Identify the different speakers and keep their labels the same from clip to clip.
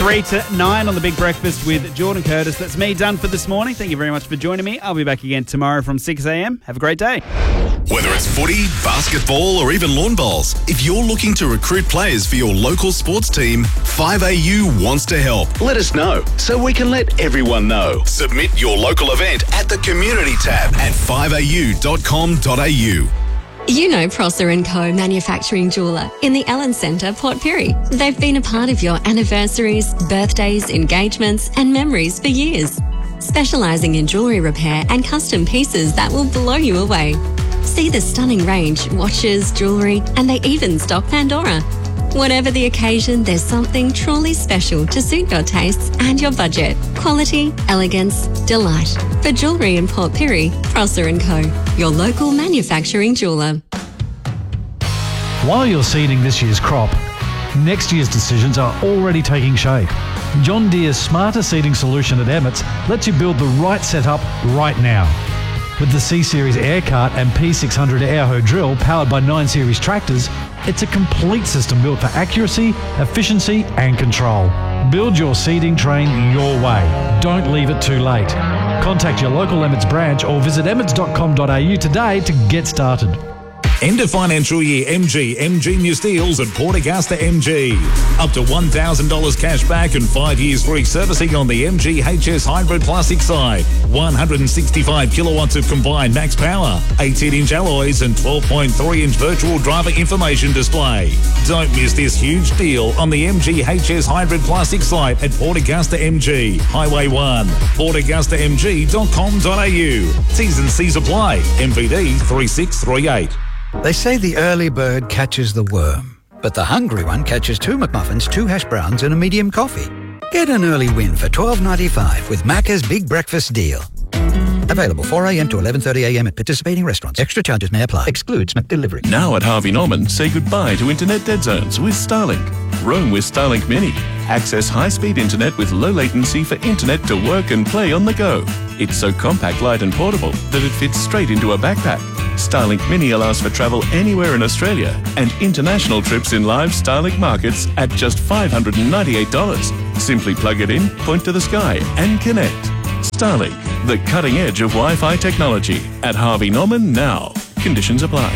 Speaker 1: 3 to 9 on The Big Breakfast with Jordan Curtis. That's me done for this morning. Thank you very much for joining me. I'll be back again tomorrow from 6 a.m. Have a great day.
Speaker 2: Whether it's footy, basketball or even lawn bowls, if you're looking to recruit players for your local sports team, 5AU wants to help. Let us know so we can let everyone know. Submit your local event at the Community tab at 5au.com.au.
Speaker 3: You know Prosser & Co. Manufacturing Jeweller in the Ellen Centre, Port Pirie. They've been a part of your anniversaries, birthdays, engagements and memories for years. Specialising in jewellery repair and custom pieces that will blow you away. See the stunning range, watches, jewellery, and they even stock Pandora. Whatever the occasion, there's something truly special to suit your tastes and your budget. Quality, elegance, delight. For jewellery in Port Pirie, Prosser & Co. Your local manufacturing jeweller.
Speaker 4: While you're seeding this year's crop, next year's decisions are already taking shape. John Deere's smarter seeding solution at Emmets lets you build the right setup right now. With the C-Series Air Cart and P600 Airho drill powered by 9 Series tractors, it's a complete system built for accuracy, efficiency and control. Build your seeding train your way. Don't leave it too late. Contact your local Emmets branch or visit emmets.com.au today to get started.
Speaker 5: End of financial year MG New Steels at Port Augusta MG. Up to $1,000 cash back and 5 years free servicing on the MG HS Hybrid Plus Excite. 165 kilowatts of combined max power, 18-inch alloys and 12.3-inch virtual driver information display. Don't miss this huge deal on the MG HS Hybrid Plus Excite at Port Augusta MG, Highway 1, portaugustamg.com.au. T's and C's apply. MVD 3638.
Speaker 6: They say the early bird catches the worm, but the hungry one catches 2 McMuffins, 2 hash browns and a medium coffee. Get an early win for $12.95 with Macca's Big Breakfast Deal. Available 4 a.m. to 11:30 a.m. at participating restaurants. Extra charges may apply. Excludes McDelivery.
Speaker 7: Now at Harvey Norman, say goodbye to internet dead zones with Starlink. Roam with Starlink Mini. Access high-speed internet with low latency for internet to work and play on the go. It's so compact, light and portable that it fits straight into a backpack. Starlink Mini allows for travel anywhere in Australia and international trips in live Starlink markets at just $598. Simply plug it in, point to the sky and connect. Starlink, the cutting edge of Wi-Fi technology. At Harvey Norman now. Conditions apply.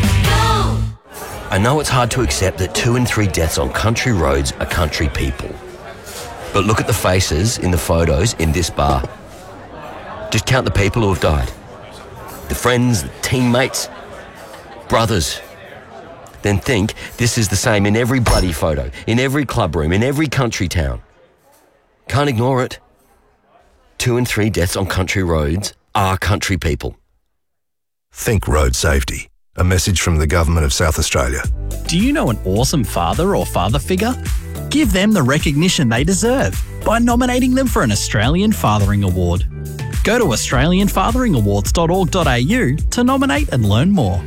Speaker 8: I know it's hard to accept that 2 in 3 deaths on country roads are country people. But look at the faces in the photos in this bar. Just count the people who have died. The friends, the teammates, brothers. Then think this is the same in every bloody photo, in every club room, in every country town. Can't ignore it. 2 in 3 deaths on country roads are country people.
Speaker 9: Think road safety. A message from the Government of South Australia.
Speaker 10: Do you know an awesome father or father figure? Give them the recognition they deserve by nominating them for an Australian Fathering Award. Go to australianfatheringawards.org.au to nominate and learn more.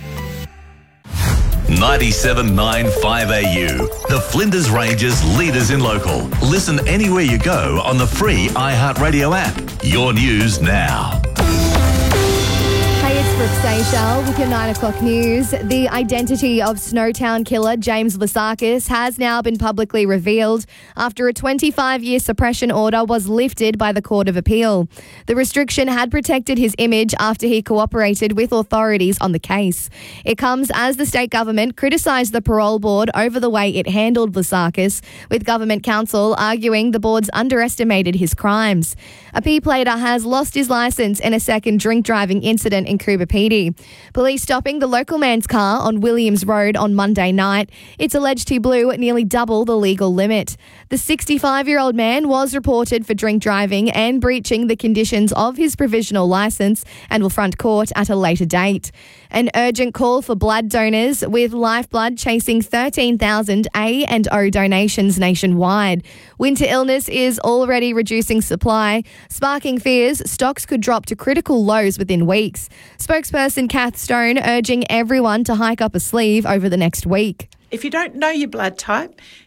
Speaker 11: 97.9 5AU, the Flinders Ranges leaders in local. Listen anywhere you go on the free iHeartRadio app. Your news now.
Speaker 12: Hey, it's Brooke Seychelles with your 9 o'clock news. The identity of Snowtown killer James Vlassakis has now been publicly revealed after a 25-year suppression order was lifted by the Court of Appeal. The restriction had protected his image after he cooperated with authorities on the case. It comes as the state government criticised the parole board over the way it handled Vlassakis, with government counsel arguing the boards underestimated his crimes. A P-plater has lost his licence in a second drink driving incident in Coober Pedy. Police stopping the local man's car on Williams Road on Monday night. It's alleged he blew nearly double the legal limit. The 65-year-old man was reported for drink driving and breaching the conditions of his provisional licence and will front court at a later date. An urgent call for blood donors, with Lifeblood chasing 13,000 A and O donations nationwide. Winter illness is already reducing supply, sparking fears stocks could drop to critical lows within weeks. Spokesperson Kath Stone urging everyone to hike up a sleeve over the next week.
Speaker 13: If you don't know your blood type,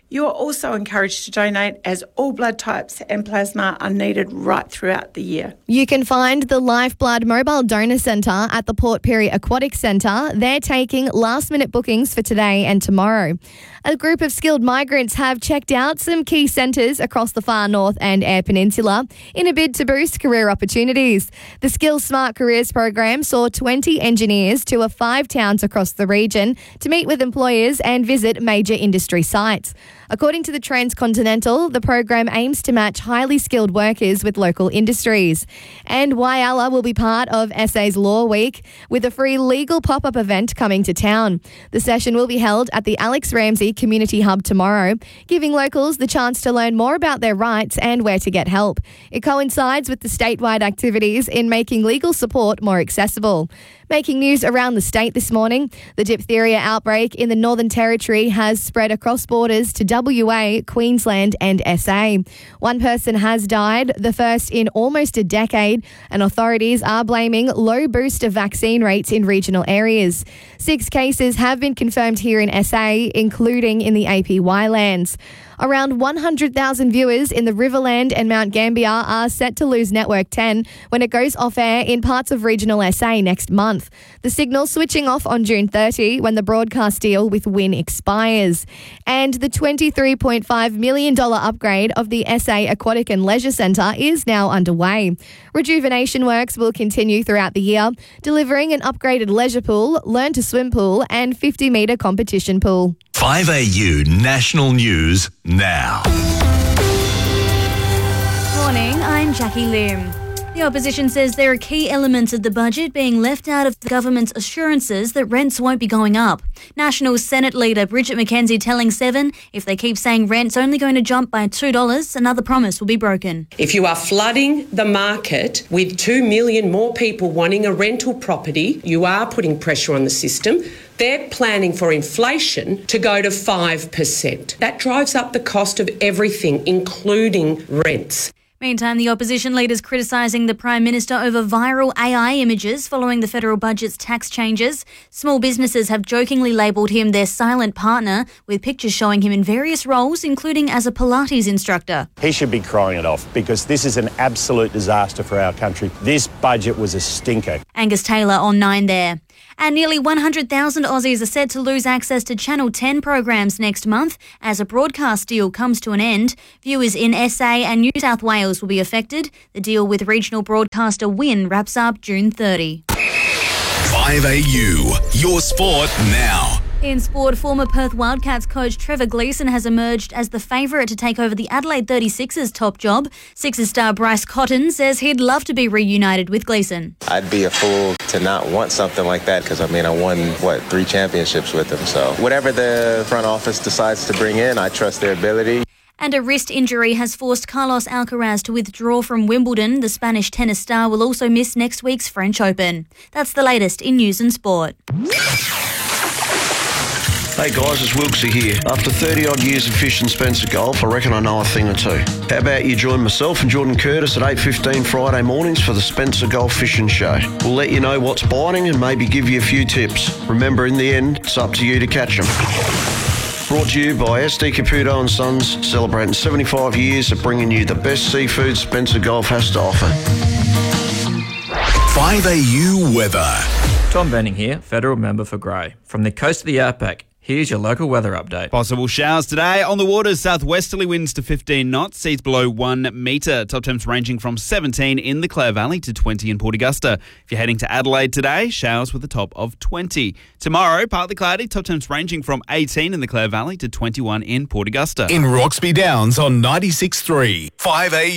Speaker 13: You are also encouraged to donate as all blood types and plasma are needed right throughout the year.
Speaker 12: You can find the Lifeblood Mobile Donor Centre at the Port Pirie Aquatic Centre. They're taking last-minute bookings for today and tomorrow. A group of skilled migrants have checked out some key centres across the far north and Eyre Peninsula in a bid to boost career opportunities. The Skills Smart Careers program saw 20 engineers tour 5 towns across the region to meet with employers and visit major industry sites. According to the Transcontinental, the program aims to match highly skilled workers with local industries. And Whyalla will be part of SA's Law Week with a free legal pop-up event coming to town. The session will be held at the Alex Ramsey Community Hub tomorrow, giving locals the chance to learn more about their rights and where to get help. It coincides with the statewide activities in making legal support more accessible. Making news around the state this morning, the diphtheria outbreak in the Northern Territory has spread across borders to WA, Queensland and SA. One person has died, the first in almost a decade, and authorities are blaming low booster vaccine rates in regional areas. 6 cases have been confirmed here in SA, including in the APY lands. Around 100,000 viewers in the Riverland and Mount Gambier are set to lose Network 10 when it goes off-air in parts of regional SA next month. The signal switching off on June 30 when the broadcast deal with WIN expires. And the $23.5 million upgrade of the SA Aquatic and Leisure Centre is now underway. Rejuvenation works will continue throughout the year, delivering an upgraded leisure pool, learn-to-swim pool and 50-metre competition pool.
Speaker 11: 5AU National News now.
Speaker 14: Morning, I'm Jackie Lim. The opposition says there are key elements of the budget being left out of the government's assurances that rents won't be going up. National Senate leader Bridget McKenzie telling Seven if they keep saying rent's only going to jump by $2, another promise will be broken.
Speaker 15: If you are flooding the market with 2 million more people wanting a rental property, you are putting pressure on the system. They're planning for inflation to go to 5%. That drives up the cost of everything, including rents.
Speaker 14: Meantime, the opposition leaders criticising the Prime Minister over viral AI images following the federal budget's tax changes. Small businesses have jokingly labelled him their silent partner, with pictures showing him in various roles, including as a Pilates instructor.
Speaker 16: He should be crying it off because this is an absolute disaster for our country. This budget was a stinker.
Speaker 14: Angus Taylor on 9 there. And nearly 100,000 Aussies are set to lose access to Channel 10 programs next month as a broadcast deal comes to an end. Viewers in SA and New South Wales will be affected. The deal with regional broadcaster WIN wraps up June 30.
Speaker 2: 5AU, your sport now.
Speaker 14: In sport, former Perth Wildcats coach Trevor Gleeson has emerged as the favourite to take over the Adelaide 36ers top job. Sixers star Bryce Cotton says he'd love to be reunited with Gleeson.
Speaker 17: I'd be a fool to not want something like that because, I won, 3 championships with him. So whatever the front office decides to bring in, I trust their ability.
Speaker 14: And a wrist injury has forced Carlos Alcaraz to withdraw from Wimbledon. The Spanish tennis star will also miss next week's French Open. That's the latest in news and sport.
Speaker 18: Hey guys, it's Wilkesy here. After 30-odd years of fishing Spencer Golf, I reckon I know a thing or two. How about you join myself and Jordan Curtis at 8:15 Friday mornings for the Spencer Golf Fishing Show. We'll let you know what's biting and maybe give you a few tips. Remember, in the end, it's up to you to catch them. Brought to you by SD Caputo & Sons, celebrating 75 years of bringing you the best seafood Spencer Golf has to offer.
Speaker 2: 5AU weather.
Speaker 19: Tom Benning here, Federal Member for Grey. From the coast of the outback, here's your local weather update.
Speaker 1: Possible showers today. On the waters, southwesterly winds to 15 knots, seas below 1 metre. Top temps ranging from 17 in the Clare Valley to 20 in Port Augusta. If you're heading to Adelaide today, showers with a top of 20. Tomorrow, partly cloudy, top temps ranging from 18 in the Clare Valley to 21 in Port Augusta.
Speaker 2: In Roxby Downs on 96.3. 5AU.